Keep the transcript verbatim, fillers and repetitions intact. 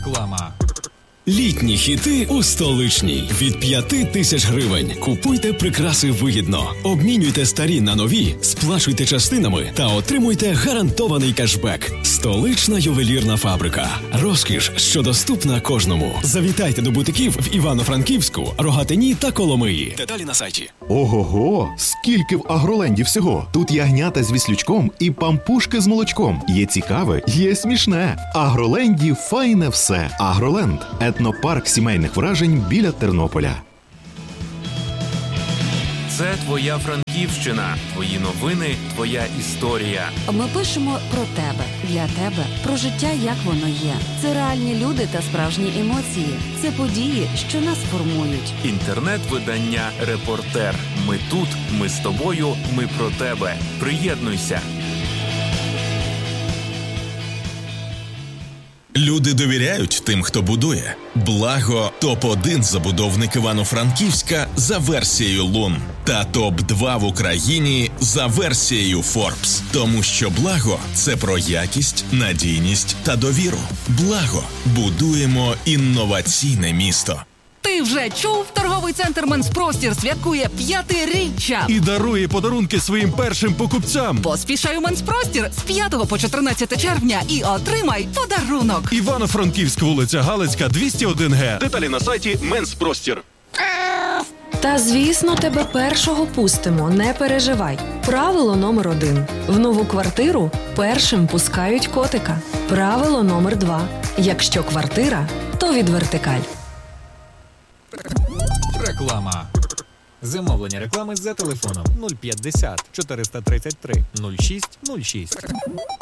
Реклама. Літні хіти у Столичній. Від п'яти тисяч гривень. Купуйте прикраси вигідно. Обмінюйте старі на нові, сплачуйте частинами та отримуйте гарантований кешбек. Столична ювелірна фабрика. Розкіш, що доступна кожному. Завітайте до бутиків в Івано-Франківську, Рогатині та Коломиї. Деталі на сайті. Ого-го! Скільки в Агроленді всього! Тут ягнята з віслючком і пампушки з молочком. Є цікаве, є смішне. В Агроленді файне все. Агроленд – етнопарк сімейних вражень біля Тернополя. Це твоя Франківщина, твої новини, твоя історія. Ми пишемо про тебе, для тебе, про життя, як воно є. Це реальні люди та справжні емоції. Це події, що нас формують. Інтернет-видання «Репортер». Ми тут, ми з тобою, ми про тебе. Приєднуйся. Люди довіряють тим, хто будує. Благо – топ один забудовник Івано-Франківська за версією Лун. Та топ два в Україні за версією Forbes. Тому що Благо – це про якість, надійність та довіру. Благо – будуємо інноваційне місто. Ти вже чув? Торговий центр «Менспростір» святкує п'ятиріччя. І дарує подарунки своїм першим покупцям. Поспішай у «Менспростір» з п'ятого по чотирнадцяте червня і отримай подарунок. Івано-Франківськ, вулиця Галицька, двісті один ге. Деталі на сайті «Менспростір». Та, звісно, тебе першого пустимо, не переживай. Правило номер один. В нову квартиру першим пускають котика. Правило номер два. Якщо квартира, то від вертикаль. Реклама. Замовлення реклами за телефоном нуль п'ятдесят чотириста тридцять три нуль шість нуль шість.